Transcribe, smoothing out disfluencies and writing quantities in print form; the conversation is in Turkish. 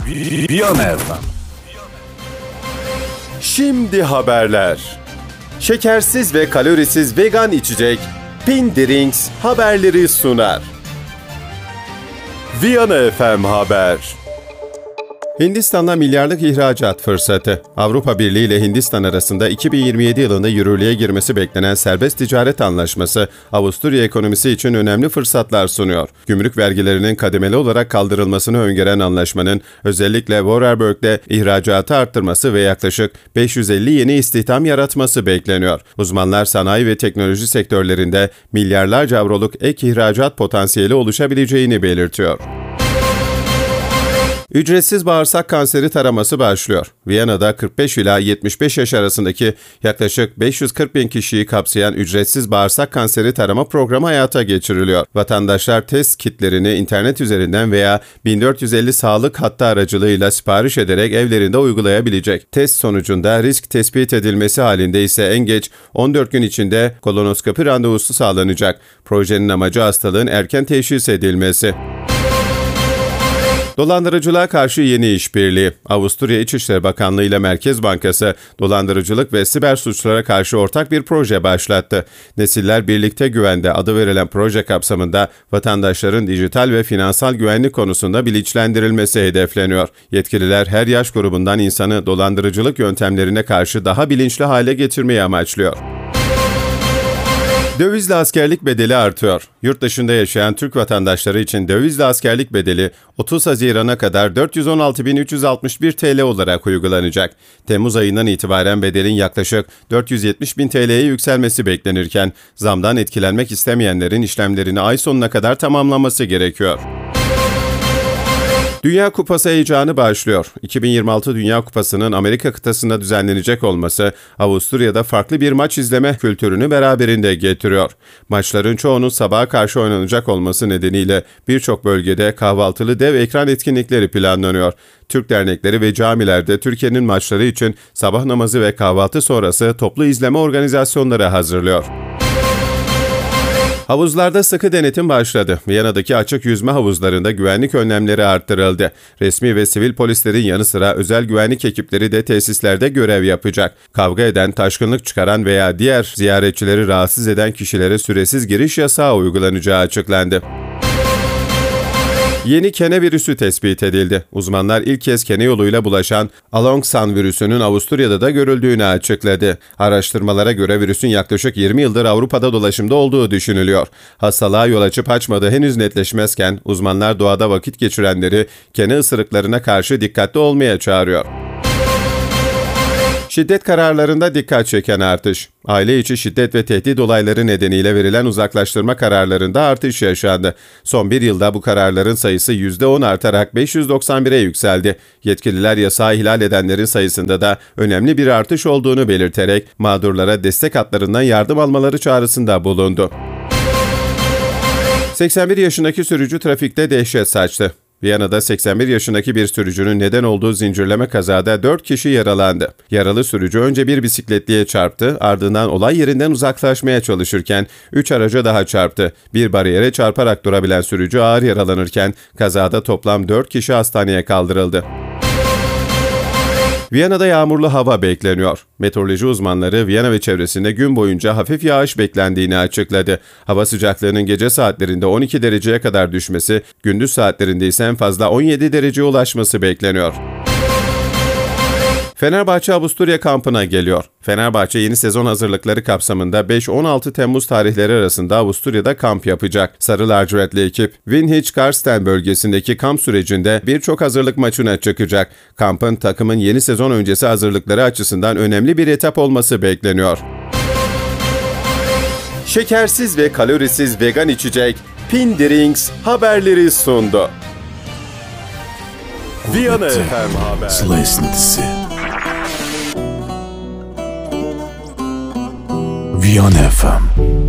Viyana FM. Şimdi haberler. Şekersiz ve kalorisiz vegan içecek Pindirings haberleri sunar. Viyana FM Haber. Hindistan'la milyarlık ihracat fırsatı. Avrupa Birliği ile Hindistan arasında 2027 yılında yürürlüğe girmesi beklenen serbest ticaret anlaşması, Avusturya ekonomisi için önemli fırsatlar sunuyor. Gümrük vergilerinin kademeli olarak kaldırılmasını öngören anlaşmanın özellikle Vorarlberg'de ihracatı arttırması ve yaklaşık 550 yeni istihdam yaratması bekleniyor. Uzmanlar sanayi ve teknoloji sektörlerinde milyarlarca avroluk ek ihracat potansiyeli oluşabileceğini belirtiyor. Ücretsiz bağırsak kanseri taraması başlıyor. Viyana'da 45 ila 75 yaş arasındaki yaklaşık 540 bin kişiyi kapsayan ücretsiz bağırsak kanseri tarama programı hayata geçiriliyor. Vatandaşlar test kitlerini internet üzerinden veya 1450 sağlık hattı aracılığıyla sipariş ederek evlerinde uygulayabilecek. Test sonucunda risk tespit edilmesi halinde ise en geç 14 gün içinde kolonoskopi randevusu sağlanacak. Projenin amacı hastalığın erken teşhis edilmesi. Dolandırıcılığa karşı yeni işbirliği. Avusturya İçişleri Bakanlığı ile Merkez Bankası, dolandırıcılık ve siber suçlara karşı ortak bir proje başlattı. Nesiller Birlikte Güvende adı verilen proje kapsamında vatandaşların dijital ve finansal güvenlik konusunda bilinçlendirilmesi hedefleniyor. Yetkililer her yaş grubundan insanı dolandırıcılık yöntemlerine karşı daha bilinçli hale getirmeyi amaçlıyor. Dövizli askerlik bedeli artıyor. Yurt dışında yaşayan Türk vatandaşları için dövizli askerlik bedeli 30 Haziran'a kadar 416.361 TL olarak uygulanacak. Temmuz ayından itibaren bedelin yaklaşık 470.000 TL'ye yükselmesi beklenirken zamdan etkilenmek istemeyenlerin işlemlerini ay sonuna kadar tamamlaması gerekiyor. Dünya Kupası heyecanı başlıyor. 2026 Dünya Kupası'nın Amerika kıtasında düzenlenecek olması, Avusturya'da farklı bir maç izleme kültürünü beraberinde getiriyor. Maçların çoğunun sabaha karşı oynanacak olması nedeniyle birçok bölgede kahvaltılı dev ekran etkinlikleri planlanıyor. Türk dernekleri ve camilerde Türkiye'nin maçları için sabah namazı ve kahvaltı sonrası toplu izleme organizasyonları hazırlıyor. Havuzlarda sıkı denetim başladı. Viyana'daki açık yüzme havuzlarında güvenlik önlemleri arttırıldı. Resmi ve sivil polislerin yanı sıra özel güvenlik ekipleri de tesislerde görev yapacak. Kavga eden, taşkınlık çıkaran veya diğer ziyaretçileri rahatsız eden kişilere süresiz giriş yasağı uygulanacağı açıklandı. Yeni kene virüsü tespit edildi. Uzmanlar ilk kez kene yoluyla bulaşan Alongsan virüsünün Avusturya'da da görüldüğünü açıkladı. Araştırmalara göre virüsün yaklaşık 20 yıldır Avrupa'da dolaşımda olduğu düşünülüyor. Hastalığa yol açıp açmadığı henüz netleşmezken uzmanlar doğada vakit geçirenleri kene ısırıklarına karşı dikkatli olmaya çağırıyor. Şiddet kararlarında dikkat çeken artış. Aile içi şiddet ve tehdit olayları nedeniyle verilen uzaklaştırma kararlarında artış yaşandı. Son bir yılda bu kararların sayısı %10 artarak 591'e yükseldi. Yetkililer yasağı ihlal edenlerin sayısında da önemli bir artış olduğunu belirterek mağdurlara destek hatlarından yardım almaları çağrısında bulundu. 81 yaşındaki sürücü trafikte dehşet saçtı. Viyana'da 81 yaşındaki bir sürücünün neden olduğu zincirleme kazada 4 kişi yaralandı. Yaralı sürücü önce bir bisikletliye çarptı, ardından olay yerinden uzaklaşmaya çalışırken 3 araca daha çarptı. Bir bariyere çarparak durabilen sürücü ağır yaralanırken kazada toplam 4 kişi hastaneye kaldırıldı. Viyana'da yağmurlu hava bekleniyor. Meteoroloji uzmanları Viyana ve çevresinde gün boyunca hafif yağış beklendiğini açıkladı. Hava sıcaklığının gece saatlerinde 12 dereceye kadar düşmesi, gündüz saatlerinde ise en fazla 17 dereceye ulaşması bekleniyor. Fenerbahçe Avusturya kampına geliyor. Fenerbahçe yeni sezon hazırlıkları kapsamında 5-16 Temmuz tarihleri arasında Avusturya'da kamp yapacak. Sarı lacivertli ekip Vinhich-Karsten bölgesindeki kamp sürecinde birçok hazırlık maçına çıkacak. Kampın takımın yeni sezon öncesi hazırlıkları açısından önemli bir etap olması bekleniyor. Şekersiz ve kalorisiz vegan içecek Pindirings haberleri sundu. Viyana FM Haber. Sıla esintisi. Viyana FM.